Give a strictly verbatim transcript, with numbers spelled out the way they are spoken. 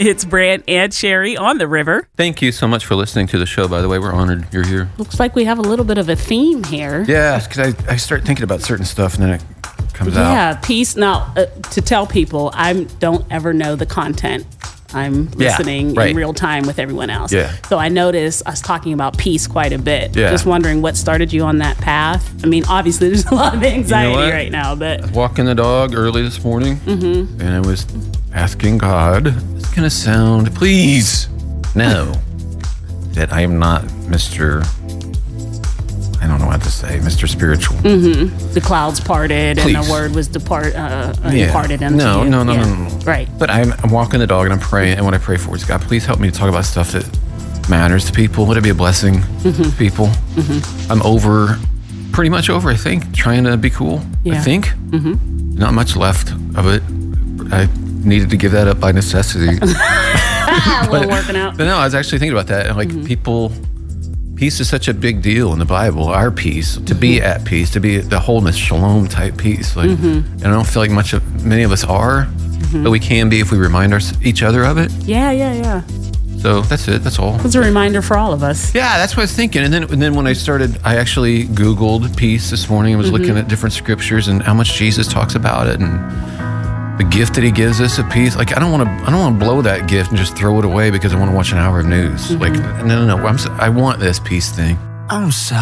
It's Brant and Sherry on the river. Thank you so much for listening to the show, by the way. We're honored you're here. Looks like we have a little bit of a theme here. Yeah, because I, I start thinking about certain stuff and then it comes out. Yeah, peace. Now, uh, to tell people, I don't ever know the content. I'm listening yeah, right. in real time with everyone else. Yeah. So I noticed us talking about peace quite a bit. Yeah. Just wondering what started you on that path. I mean, obviously there's a lot of anxiety You know what? right now, but Walking the dog early this morning, mm-hmm. and I was asking God, it's going to sound, please, know that I am not Mister I don't know what to say, Mister Spiritual. Mm-hmm. The clouds parted Please. and the word was depart, uh, Yeah. imparted unto No, you. no, no, Yeah. no, no, no. Right. But I'm, I'm walking the dog and I'm praying, and what I pray for is, God, please help me to talk about stuff that matters to people. Let it be a blessing Mm-hmm. to people. Mm-hmm. I'm over, pretty much over, I think, trying to be cool. Yeah. I think. Mm-hmm. Not much left of it. I needed to give that up by necessity. Ah, a little working out. But no, I was actually thinking about that. And like Mm-hmm. people, peace is such a big deal in the Bible. Our peace, to be Mm-hmm. at peace, to be the wholeness, shalom type peace. Like, Mm-hmm. and I don't feel like much of many of us are, Mm-hmm. but we can be if we remind our, each other of it. Yeah, yeah, yeah. So that's it. That's all. It's a reminder for all of us. Yeah, that's what I was thinking. And then, and then when I started, I actually Googled peace this morning. I was Mm-hmm. looking at different scriptures and how much Jesus talks about it and the gift that he gives us of peace. Like, I don't want to, I don't want to blow that gift and just throw it away because I want to watch an hour of news. Mm-hmm. Like, no, no, no. I'm, s- I want this peace thing. I'm sorry.